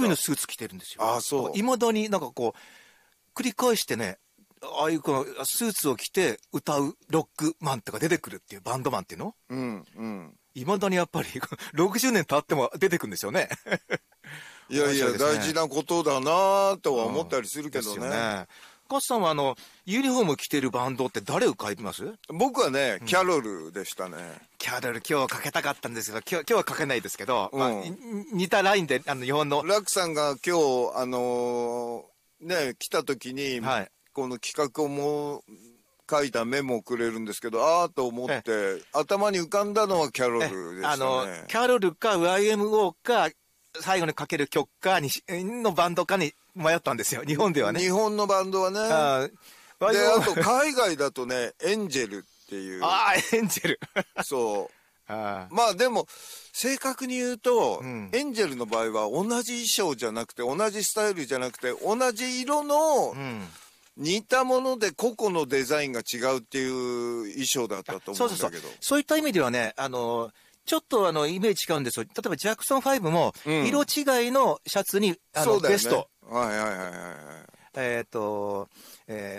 くりのスーツ着てるんですよ。 ああ、そう。 未だになんかこう、繰り返してね、ああいうこのスーツを着て歌うロックマンとか出てくるっていうバンドマンっていうの？ うんうん。 未だにやっぱり60年経っても出てくるんですよね。 いやいや、 面白いですね大事なことだなとは思ったりするけどですよね。 ね。カツさんはユニフォーム着てるバンドって誰を書いてます？ 僕はね、キャロルでしたね。 キャロル今日かけたかったんですけど、今日はかけないですけど、 うんまあ、似たラインで、日本の。 ラクさんが今日、ね、来た時に、 はい。 この企画を書いたメモをくれるんですけど、ああと思って、頭に浮かんだのはキャロルでしたね。 キャロルか YMO か、最後にかける曲かのバンドかに迷ったんですよ。日本ではね。 日本のバンドはね。で、あと海外だとね、エンジェルっていう。 ああ、エンジェル。 そう。まあでも、正確に言うと、エンジェルの場合は同じ衣装じゃなくて、同じスタイルじゃなくて、同じ色の、似たもので個々のデザインが違うっていう衣装だったと思うんだけど。 そういった意味ではね、ちょっとイメージ違うんですよ。例えばジャクソン5も、色違いのシャツに、ベスト。 はいはいはいはい。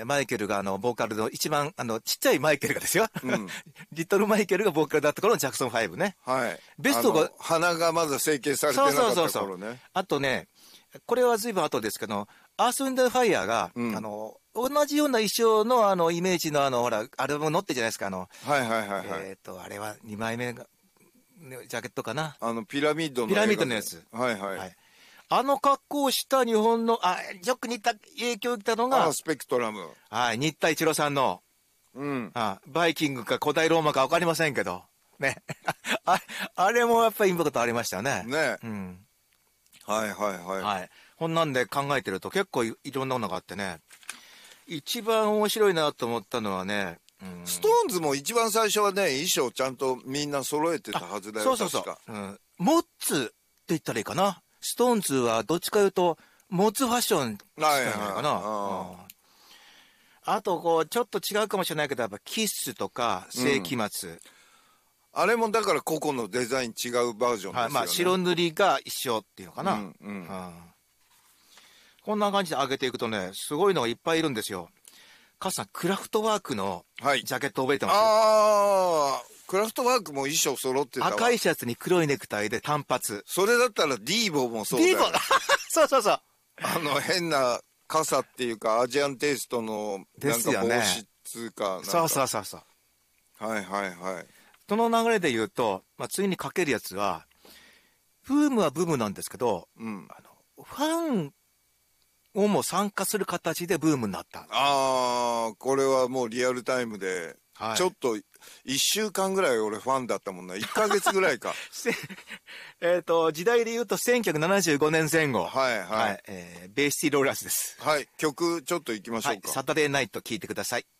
マイケルがボーカルの一番ちっちゃいマイケルがですよ、リトルマイケルがボーカルだった頃のジャクソン5ね。 はい。 ベストが鼻がまだ成形されてなかった頃ね。 あとね、これは随分後ですけど、アース・ウィンド・ファイヤーが、同じような衣装のイメージのほらアルバム載ってるじゃないですか。 はいはいはいはい。 あれは2枚目がジャケットかな。 ピラミッドのやつ。 はいはい。 はい、格好をした日本の、よく似た影響を受けたのが、 スペクトラム。 はい、新田一郎さんの、バイキングか古代ローマか分かりませんけど、ね。あれもやっぱりインパクトありましたね。 ね。はいはいはい。 はい。こんなんで考えてると結構いろんなものがあってね、一番面白いなと思ったのはね、 ストーンズも一番最初はね、衣装ちゃんとみんな揃えてたはずだよ。 そう。モッツって言ったらいいかな。ストーンズはどっちかいうと、モッツファッションしたんじゃないかな。あと、ちょっと違うかもしれないけど、やっぱキッスとか、世紀末。 あれもだから個々のデザイン違うバージョンですよね。 はい、まあ、白塗りが一緒っていうのかな。こんな感じで上げていくとね、すごいのがいっぱいいるんですよ。カズさん、クラフトワークのジャケット覚えてます？ クラフトワークも衣装揃ってたわ。 赤いシャツに黒いネクタイで単発。 それだったらディーボもそうだよ。 ディーボそう。 変な傘っていうか、アジアンテイストの、なんか帽子っつうか。 そう。 はいはいはい。 その流れで言うと、次にかけるやつは、ブームはブームなんですけど、ファンをも参加する形でブームになった。 これはもうリアルタイムで、ちょっと1週間ぐらい俺ファンだったもんな。1ヶ月ぐらいか。 時代で言うと1975年前後。 はい。 ベイシティローラーズです。 はい。曲ちょっと行きましょうか。 サタデーナイト聴いてください。